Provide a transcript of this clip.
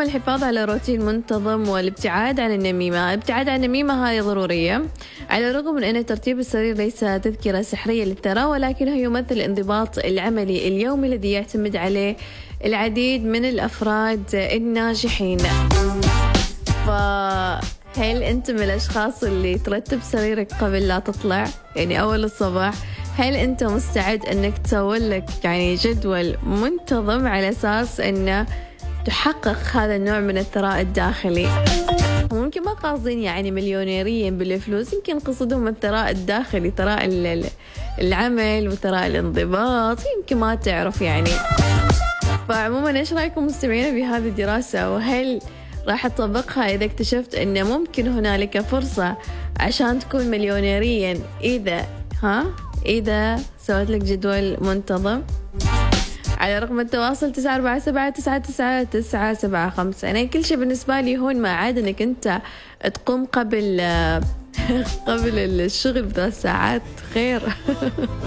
الحفاظ على روتين منتظم والابتعاد عن النميمة. الابتعاد عن النميمة هذه ضرورية، على الرغم من أن ترتيب السرير ليس تذكرة سحرية للثراء، ولكنه يمثل الانضباط العملي اليومي الذي يعتمد عليه العديد من الأفراد الناجحين. فهل أنت من الأشخاص اللي ترتب سريرك قبل لا تطلع؟ يعني أول الصباح هل أنت مستعد أنك تسوي لك يعني جدول منتظم على أساس أنه تحقق هذا النوع من الثراء الداخلي؟ ممكن ما قاصدين يعني مليونيرين بالفلوس، يمكن قصدهم الثراء الداخلي، ثراء العمل وثراء الانضباط، يمكن ما تعرف يعني. فعموما إيش رأيكم مستمعين بهذه الدراسة، وهل راح تطبقها إذا اكتشفت أن ممكن هنالك فرصة عشان تكون مليونيريا إذا سويت لك جدول منتظم؟ على رقم التواصل 9479999975. أنا كل شيء بالنسبة لي هون ما عاد أنك أنت تقوم قبل الشغل ب3 ساعات خير.